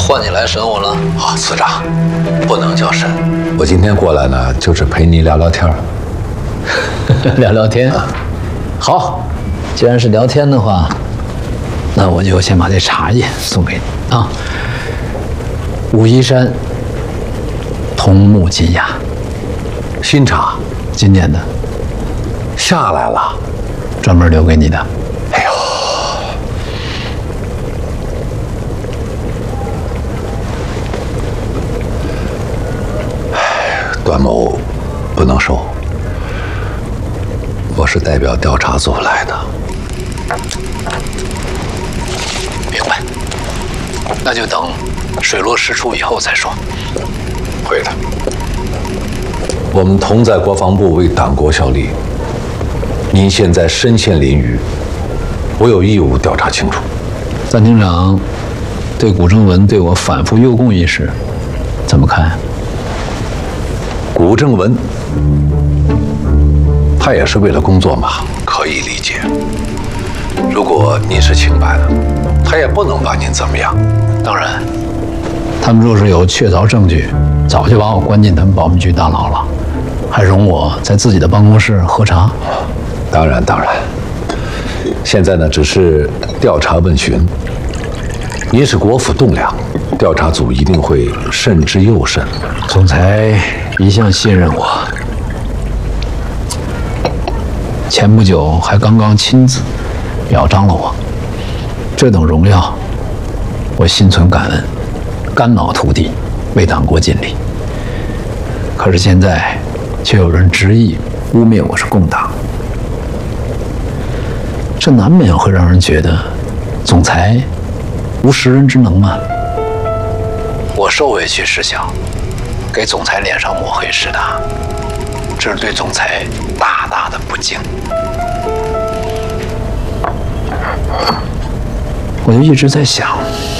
换你来审我了？ 啊，司长，不能叫审。我今天过来呢，就是陪你聊聊天。 聊聊天。好，既然是聊天的话，那我就先把这茶叶送给你啊。武夷山桐木金芽， 新茶， 今年的， 下来了， 专门留给你的。 哎呦，段某不能收，我是代表调查组来的。 明白，那就等水落石出以后再说。 会的，我们同在国防部为党国效力。您现在身陷囹圄，我有义务调查清楚。 暂厅长对古正文对我反复诱供一事怎么看？ 古正文，他也是为了工作嘛，可以理解。如果您是清白的，他也不能把您怎么样。 当然，他们若是有确凿证据，早就把我关进他们保密局大牢了，还容我在自己的办公室喝茶。 当然，当然。现在呢，只是调查问询。您是国府栋梁，调查组一定会慎之又慎。 总裁一向信任我，前不久还刚刚亲自表彰了我，这等荣耀，我心存感恩，肝脑涂地，为党国尽力。可是现在，却有人执意污蔑我是共党，这难免会让人觉得，总裁无识人之能吗？我受委屈是小，给总裁脸上抹黑是大，这是对总裁大大的不敬。我就一直在想，